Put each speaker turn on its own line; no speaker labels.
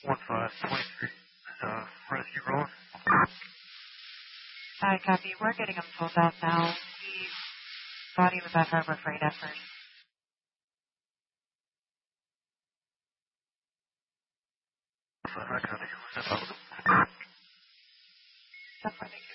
1523. Rescue rolling.
Hi, copy. We're getting him pulled out now. His body was at Harbor Freight at first.
I got you.
That's why they